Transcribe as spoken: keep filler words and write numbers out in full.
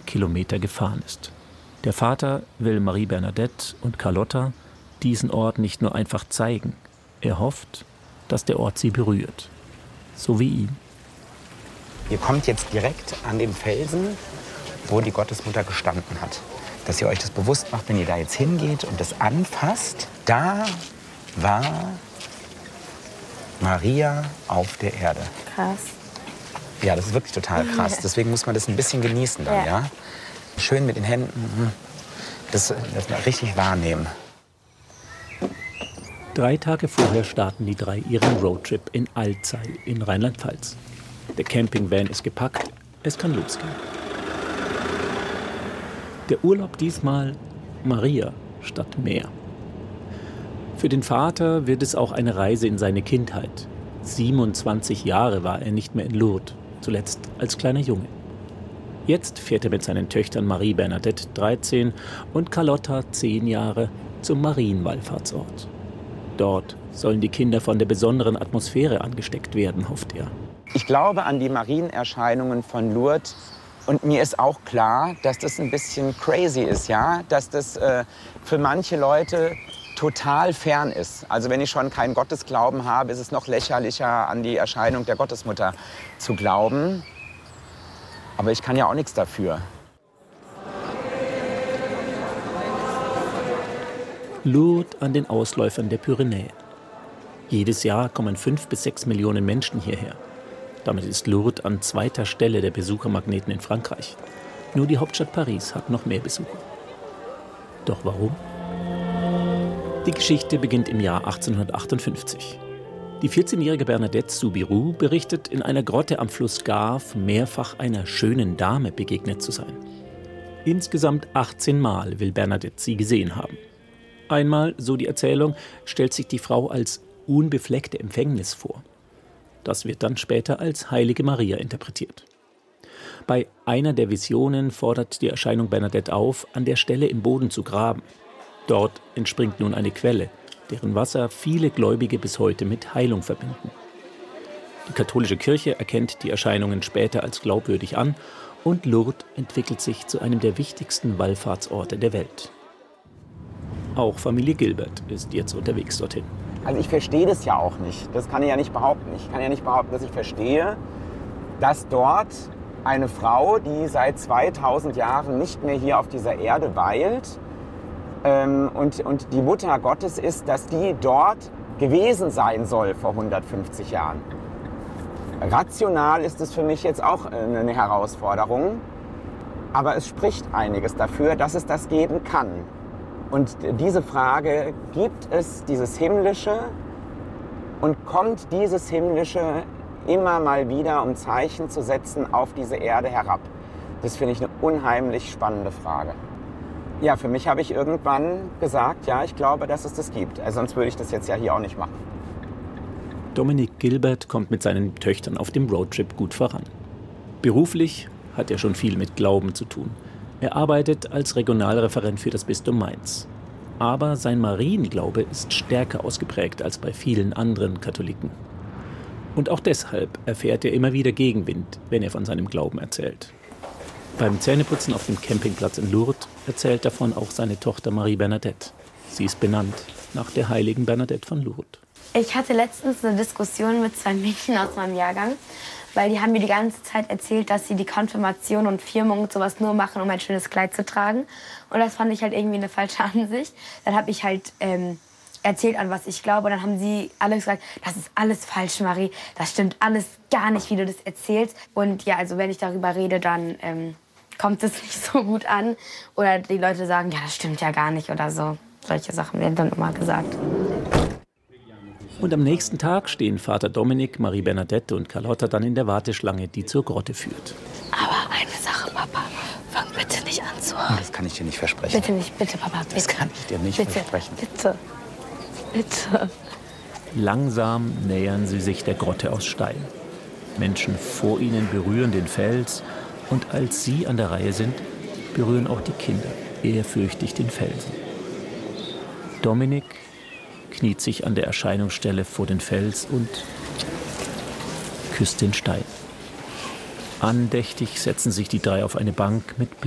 Kilometer gefahren ist. Der Vater will Marie Bernadette und Carlotta diesen Ort nicht nur einfach zeigen. Er hofft, dass der Ort sie berührt. So wie ihn. Ihr kommt jetzt direkt an den Felsen, wo die Gottesmutter gestanden hat. Dass ihr euch das bewusst macht, wenn ihr da jetzt hingeht und das anfasst. Da war Maria auf der Erde. Krass. Ja, das ist wirklich total krass. Deswegen muss man das ein bisschen genießen dann, ja? ja? Schön mit den Händen, das, das mal richtig wahrnehmen. Drei Tage vorher starten die drei ihren Roadtrip in Alzey in Rheinland-Pfalz. Der Campingvan ist gepackt, es kann losgehen. Der Urlaub diesmal Maria statt Meer. Für den Vater wird es auch eine Reise in seine Kindheit. siebenundzwanzig Jahre war er nicht mehr in Lourdes, zuletzt als kleiner Junge. Jetzt fährt er mit seinen Töchtern Marie Bernadette, dreizehn, und Carlotta, zehn Jahre, zum Marienwallfahrtsort. Dort sollen die Kinder von der besonderen Atmosphäre angesteckt werden, hofft er. Ich glaube an die Marienerscheinungen von Lourdes. Und mir ist auch klar, dass das ein bisschen crazy ist, ja? Dass das äh, für manche Leute total fern ist. Also wenn ich schon keinen Gottesglauben habe, ist es noch lächerlicher, an die Erscheinung der Gottesmutter zu glauben. Aber ich kann ja auch nichts dafür. Lourdes an den Ausläufern der Pyrenäen. Jedes Jahr kommen fünf bis sechs Millionen Menschen hierher. Damit ist Lourdes an zweiter Stelle der Besuchermagneten in Frankreich. Nur die Hauptstadt Paris hat noch mehr Besucher. Doch warum? Die Geschichte beginnt im Jahr achtzehnhundertachtundfünfzig. Die vierzehnjährige Bernadette Soubirous berichtet, in einer Grotte am Fluss Gave mehrfach einer schönen Dame begegnet zu sein. Insgesamt achtzehn Mal will Bernadette sie gesehen haben. Einmal, so die Erzählung, stellt sich die Frau als unbefleckte Empfängnis vor. Das wird dann später als Heilige Maria interpretiert. Bei einer der Visionen fordert die Erscheinung Bernadette auf, an der Stelle im Boden zu graben. Dort entspringt nun eine Quelle, deren Wasser viele Gläubige bis heute mit Heilung verbinden. Die katholische Kirche erkennt die Erscheinungen später als glaubwürdig an und Lourdes entwickelt sich zu einem der wichtigsten Wallfahrtsorte der Welt. Auch Familie Gilbert ist jetzt unterwegs dorthin. Also ich verstehe das ja auch nicht. Das kann ich ja nicht behaupten. Ich kann ja nicht behaupten, dass ich verstehe, dass dort eine Frau, die seit zweitausend Jahren nicht mehr hier auf dieser Erde weilt, ähm, und, und die Mutter Gottes ist, dass die dort gewesen sein soll vor hundertfünfzig Jahren. Rational ist es für mich jetzt auch eine Herausforderung, aber es spricht einiges dafür, dass es das geben kann. Und diese Frage, gibt es dieses Himmlische und kommt dieses Himmlische immer mal wieder, um Zeichen zu setzen, auf diese Erde herab? Das finde ich eine unheimlich spannende Frage. Ja, für mich habe ich irgendwann gesagt, ja, ich glaube, dass es das gibt. Also sonst würde ich das jetzt ja hier auch nicht machen. Dominique Gilbert kommt mit seinen Töchtern auf dem Roadtrip gut voran. Beruflich hat er schon viel mit Glauben zu tun. Er arbeitet als Regionalreferent für das Bistum Mainz. Aber sein Marienglaube ist stärker ausgeprägt als bei vielen anderen Katholiken. Und auch deshalb erfährt er immer wieder Gegenwind, wenn er von seinem Glauben erzählt. Beim Zähneputzen auf dem Campingplatz in Lourdes erzählt davon auch seine Tochter Marie Bernadette. Sie ist benannt nach der heiligen Bernadette von Lourdes. Ich hatte letztens eine Diskussion mit zwei Mädchen aus meinem Jahrgang, weil die haben mir die ganze Zeit erzählt, dass sie die Konfirmation und Firmung und sowas nur machen, um ein schönes Kleid zu tragen. Und das fand ich halt irgendwie eine falsche Ansicht. Dann habe ich halt ähm, erzählt, an was ich glaube. Und dann haben sie alle gesagt, das ist alles falsch, Marie. Das stimmt alles gar nicht, wie du das erzählst. Und ja, also wenn ich darüber rede, dann ähm, kommt es nicht so gut an. Oder die Leute sagen, ja, das stimmt ja gar nicht oder so. Solche Sachen werden dann immer gesagt. Und am nächsten Tag stehen Vater Dominik, Marie Bernadette und Carlotta dann in der Warteschlange, die zur Grotte führt. Aber eine Sache, Papa, fang bitte nicht an zu heulen. Das kann ich dir nicht versprechen. Bitte nicht, bitte, Papa, bitte. Das kann ich dir nicht bitte, versprechen. Bitte, bitte. Langsam nähern sie sich der Grotte aus Stein. Menschen vor ihnen berühren den Fels und als sie an der Reihe sind, berühren auch die Kinder ehrfürchtig den Felsen. Dominik kniet sich an der Erscheinungsstelle vor den Fels und küsst den Stein. Andächtig setzen sich die drei auf eine Bank mit